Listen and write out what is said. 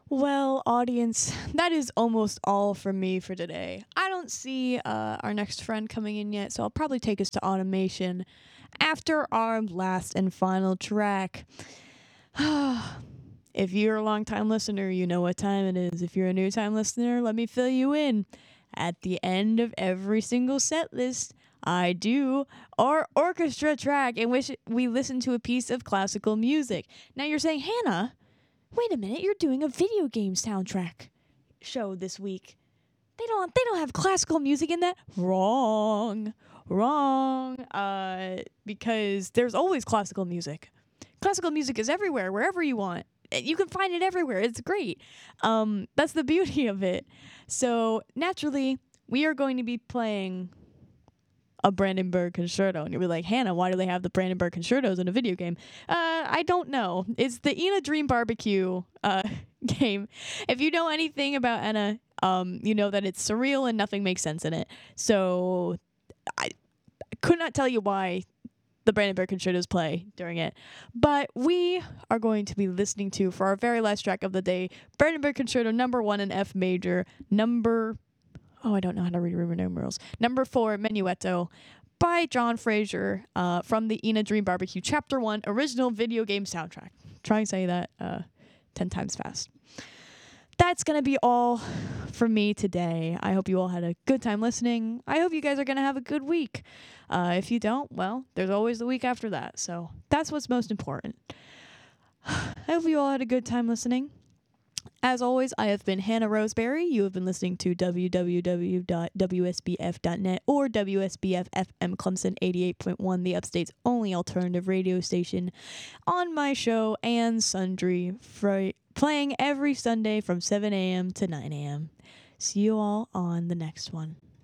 Well, audience, that is almost all from me for today. I don't see our next friend coming in yet, so I'll probably take us to automation after our last and final track. If you're a long time listener, you know what time it is. If you're a new time listener, let me fill you in. At the end of every single set list, I do our orchestra track in which we listen to a piece of classical music. Now you're saying, Hannah, wait a minute, you're doing a video game soundtrack show this week. They don't have classical music in that. Wrong. Wrong. Because there's always classical music. Classical music is everywhere, wherever you want. You can find it everywhere. It's great. That's the beauty of it. So naturally, we are going to be playing a Brandenburg Concerto. And you'll be like, Hannah, why do they have the Brandenburg Concertos in a video game? I don't know. It's the Ina Dream Barbecue game. If you know anything about Ina, you know that it's surreal and nothing makes sense in it. So I could not tell you why the Brandenburg Concertos play during it. But we are going to be listening to, for our very last track of the day, Brandenburg Concerto number 1 in F major, I don't know how to read Roman numerals. Number 4, Menuetto, by John Fraser, from the Ina Dream Barbecue Chapter 1 original video game soundtrack. Try and say that 10 times fast. That's going to be all from me today. I hope you all had a good time listening. I hope you guys are going to have a good week. If you don't, well, there's always the week after that. So that's what's most important. I hope you all had a good time listening. As always, I have been Hannah Roseberry. You have been listening to www.wsbf.net or WSBF FM Clemson 88.1, the Upstate's only alternative radio station, on my show and sundry, playing every Sunday from 7 a.m. to 9 a.m. See you all on the next one.